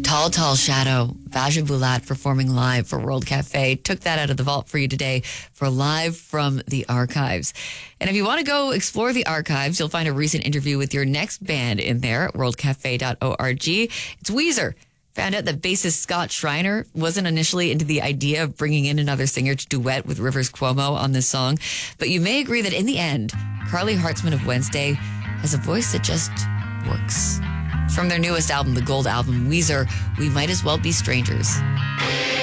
Tall, Tall Shadow, Vaja Bulat performing live for World Cafe. Took that out of the vault for you today for Live from the Archives. And if you want to go explore the archives, you'll find a recent interview with your next band in there at worldcafe.org. It's Weezer. Found out that bassist Scott Schreiner wasn't initially into the idea of bringing in another singer to duet with Rivers Cuomo on this song. But you may agree that in the end, Carly Hartzman of Wednesday has a voice that just works. From their newest album, the Gold Album, Weezer, We Might As Well Be Strangers.